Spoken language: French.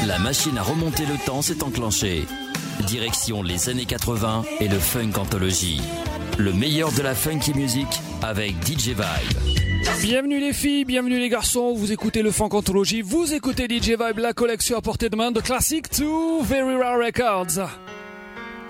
La machine à remonter le temps s'est enclenchée. Direction les années 80 et le Funk Anthology. Le meilleur de la funky music avec DJ Vibe. Bienvenue les filles, bienvenue les garçons, vous écoutez le Funk Anthology, vous écoutez DJ Vibe, la collection à portée de main de classiques to Very Rare Records.